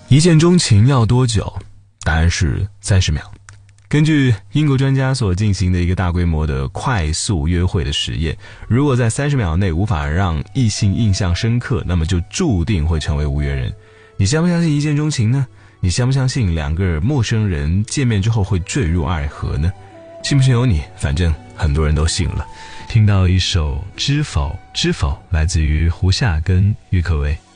一见钟情要多久？答案是30秒。根据英国专家所进行的一个大规模的快速约会的实验，如果在30秒内无法让异性印象深刻，那么就注定会成为无缘人。你相不相信一见钟情呢？你相不相信两个陌生人见面之后会坠入爱河呢？信不信由你，反正很多人都信了。听到一首知否知否，来自于胡夏跟郁可唯。